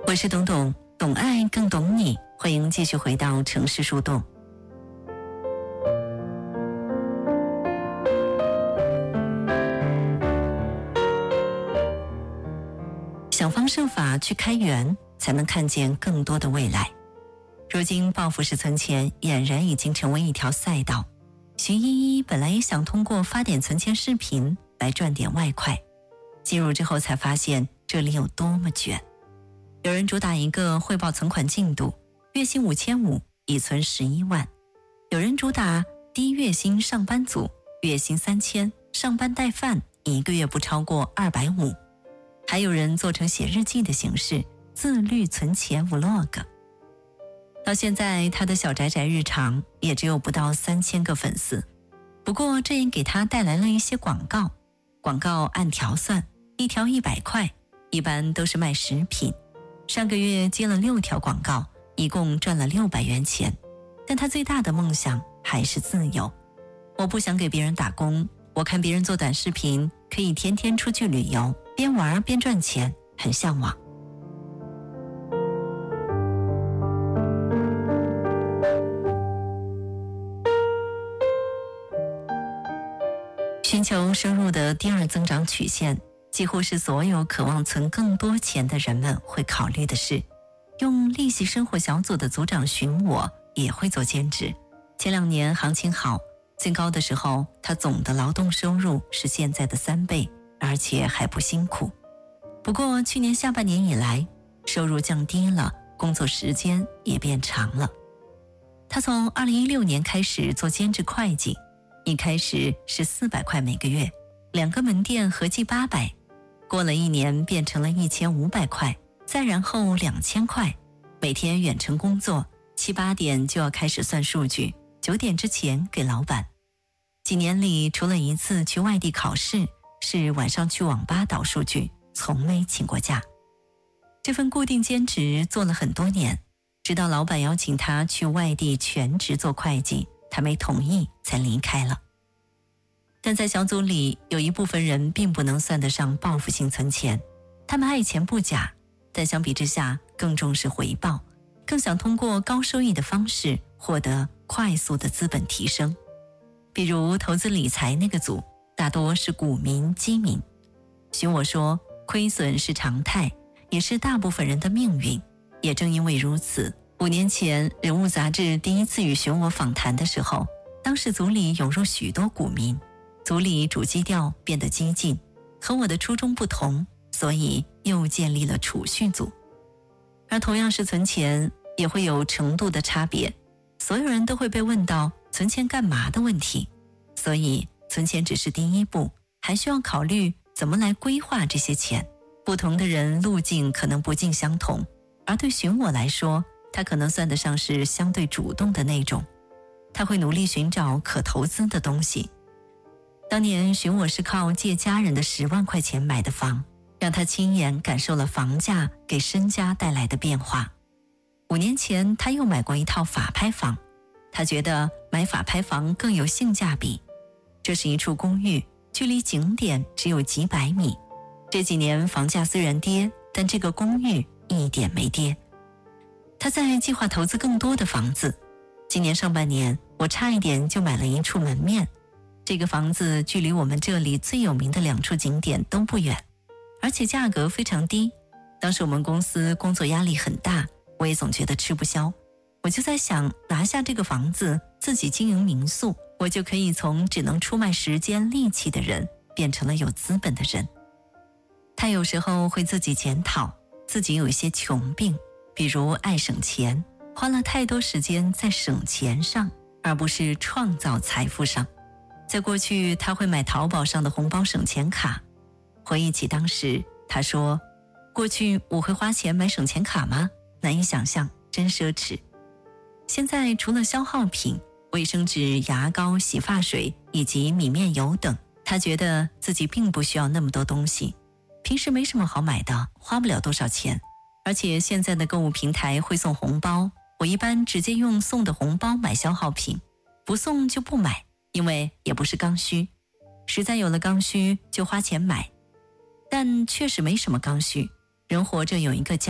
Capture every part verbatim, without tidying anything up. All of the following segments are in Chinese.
我是董董，懂爱更懂你，欢迎继续回到城市树洞。想方设法去开源，才能看见更多的未来。如今报复式存钱俨然已经成为一条赛道。徐依依本来也想通过发点存钱视频来赚点外快，进入之后才发现这里有多么卷。有人主打一个汇报存款进度，月薪五千五，已存十一万；有人主打低月薪上班族，月薪三千，上班带饭，一个月不超过二百五；还有人做成写日记的形式，自律存钱 vlog。到现在，他的小宅宅日常也只有不到三千个粉丝，不过这也给他带来了一些广告。广告按条算，一条一百块，一般都是卖食品。上个月接了六条广告，一共赚了六百元钱。但他最大的梦想还是自由。我不想给别人打工，我看别人做短视频，可以天天出去旅游，边玩边赚钱，很向往。寻求收入的第二增长曲线，几乎是所有渴望存更多钱的人们会考虑的事。用利息生活小组的组长寻我也会做兼职。前两年行情好，最高的时候他总的劳动收入是现在的三倍，而且还不辛苦。不过去年下半年以来，收入降低了，工作时间也变长了。他从二零一六年开始做兼职会计，一开始是四百块每个月，两个门店合计八百，过了一年变成了一千五百块，再然后两千块。每天远程工作，七八点就要开始算数据，九点之前给老板。几年里，除了一次去外地考试，是晚上去网吧导数据，从没请过假。这份固定兼职做了很多年，直到老板邀请他去外地全职做会计，他没同意才离开了。但在小组里，有一部分人并不能算得上报复性存钱，他们爱钱不假，但相比之下更重视回报，更想通过高收益的方式获得快速的资本提升。比如投资理财那个组，大多是股民基民。寻我说，亏损是常态，也是大部分人的命运。也正因为如此，五年前人物杂志第一次与寻我访谈的时候，当时组里涌入许多股民，组里主基调变得激进，和我的初衷不同，所以又建立了储蓄组。而同样是存钱，也会有程度的差别，所有人都会被问到存钱干嘛的问题，所以存钱只是第一步，还需要考虑怎么来规划这些钱。不同的人路径可能不尽相同，而对寻我来说，他可能算得上是相对主动的那种，他会努力寻找可投资的东西。当年寻我是靠借家人的十万块钱买的房，让他亲眼感受了房价给身家带来的变化。五年前他又买过一套法拍房，他觉得买法拍房更有性价比。这是一处公寓，距离景点只有几百米。这几年房价虽然跌，但这个公寓一点没跌。他在计划投资更多的房子。今年上半年，我差一点就买了一处门面。这个房子距离我们这里最有名的两处景点都不远，而且价格非常低。当时我们公司工作压力很大，我也总觉得吃不消。我就在想，拿下这个房子，自己经营民宿，我就可以从只能出卖时间力气的人，变成了有资本的人。他有时候会自己检讨，自己有一些穷病，比如爱省钱，花了太多时间在省钱上，而不是创造财富上。在过去，他会买淘宝上的红包省钱卡。回忆起当时，他说，过去我会花钱买省钱卡吗？难以想象，真奢侈。现在除了消耗品，卫生纸、牙膏、洗发水以及米面油等，他觉得自己并不需要那么多东西，平时没什么好买的，花不了多少钱。而且现在的购物平台会送红包，我一般直接用送的红包买消耗品，不送就不买，因为也不是刚需，实在有了刚需就花钱买。但确实没什么刚需，人活着有一个家，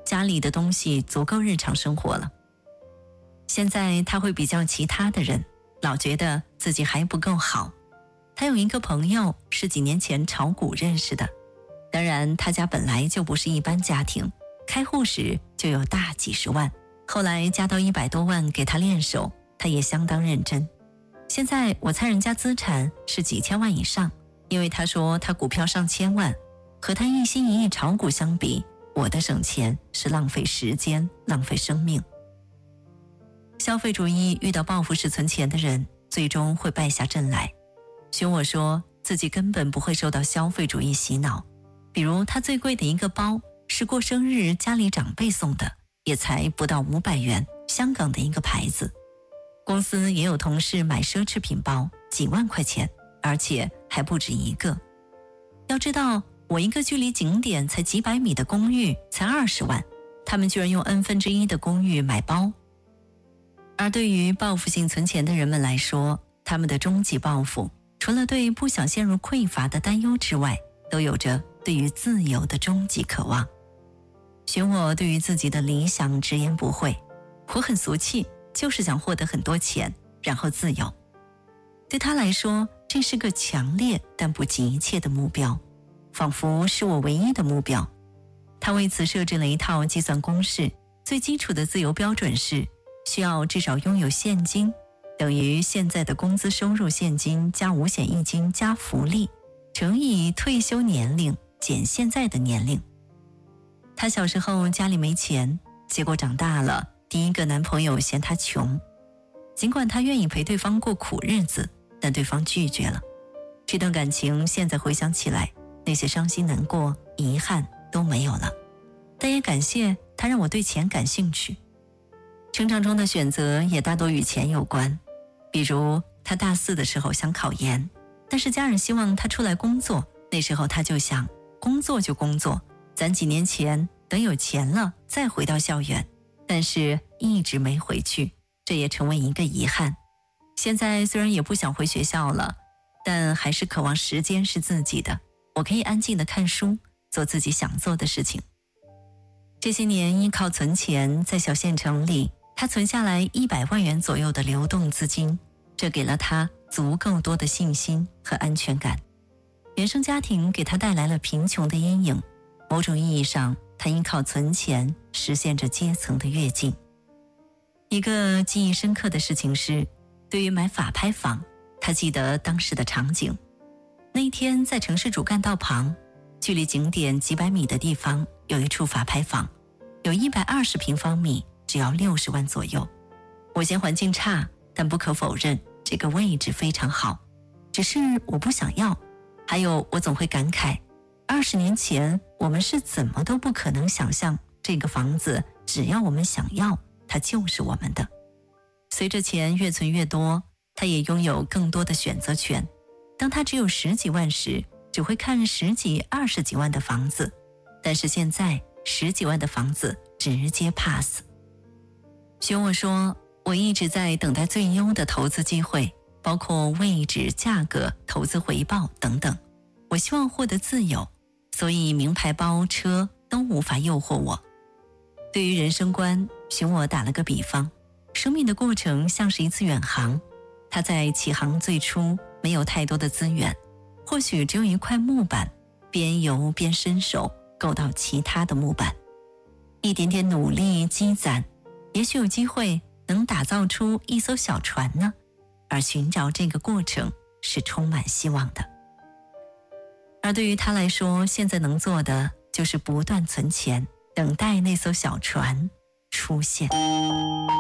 家里的东西足够日常生活了。现在他会比较其他的人，老觉得自己还不够好。他有一个朋友是几年前炒股认识的，当然他家本来就不是一般家庭，开户时就有大几十万，后来加到一百多万给他练手，他也相当认真。现在我猜人家资产是几千万以上，因为他说他股票上千万，和他一心一意炒股相比，我的省钱是浪费时间，浪费生命。消费主义遇到报复式存钱的人，最终会败下阵来。熊我说自己根本不会受到消费主义洗脑，比如他最贵的一个包是过生日家里长辈送的，也才不到五百元，香港的一个牌子。公司也有同事买奢侈品包，几万块钱，而且还不止一个。要知道，我一个距离景点才几百米的公寓才二十万，他们居然用 n 分之一的公寓买包。而对于报复性存钱的人们来说，他们的终极报复，除了对不想陷入匮乏的担忧之外，都有着对于自由的终极渴望。选我对于自己的理想直言不讳，我很俗气，就是想获得很多钱，然后自由。对他来说，这是个强烈但不急切的目标，仿佛是我唯一的目标。他为此设置了一套计算公式，最基础的自由标准是需要至少拥有现金，等于现在的工资收入现金加五险一金加福利，乘以退休年龄减现在的年龄。她小时候家里没钱，结果长大了，第一个男朋友嫌她穷。尽管她愿意陪对方过苦日子，但对方拒绝了。这段感情现在回想起来，那些伤心难过、遗憾都没有了。但也感谢他让我对钱感兴趣。成长中的选择也大多与钱有关，比如他大四的时候想考研，但是家人希望他出来工作，那时候他就想，工作就工作，攒几年钱，等有钱了再回到校园，但是一直没回去，这也成为一个遗憾。现在虽然也不想回学校了，但还是渴望时间是自己的，我可以安静地看书，做自己想做的事情。这些年依靠存钱，在小县城里他存下来一百万元左右的流动资金，这给了他足够多的信心和安全感。原生家庭给他带来了贫穷的阴影，某种意义上，他依靠存钱实现着阶层的跃进。一个记忆深刻的事情是，对于买法拍房，他记得当时的场景。那一天在城市主干道旁，距离景点几百米的地方有一处法拍房，有一百二十平方米，只要六十万左右。我嫌环境差，但不可否认这个位置非常好，只是我不想要。还有我总会感慨，二十年前我们是怎么都不可能想象这个房子只要我们想要，它就是我们的。随着钱越存越多，他也拥有更多的选择权。当他只有十几万时，只会看十几、二十几万的房子，但是现在十几万的房子直接 pass。熊我说，我一直在等待最优的投资机会，包括位置、价格、投资回报等等。我希望获得自由，所以名牌包、车都无法诱惑我。对于人生观，熊我打了个比方，生命的过程像是一次远航，他在起航最初没有太多的资源，或许只有一块木板，边游边伸手够到其他的木板，一点点努力积攒，也许有机会能打造出一艘小船呢。而寻找这个过程是充满希望的。而对于他来说，现在能做的就是不断存钱，等待那艘小船出现。